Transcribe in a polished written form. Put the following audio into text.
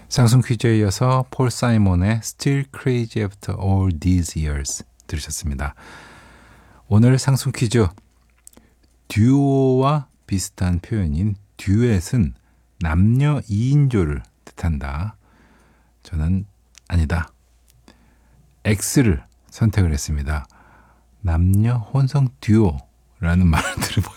상승 퀴즈에 이어서 폴 사이먼의 Still Crazy After All These Years 들으셨습니다. 오늘 상승 퀴즈, 듀오와 비슷한 표현인 듀엣은 남녀 2인조를 뜻한다. 저는 아니다. X를 선택을 했습니다. 남녀 혼성 듀오라는 말을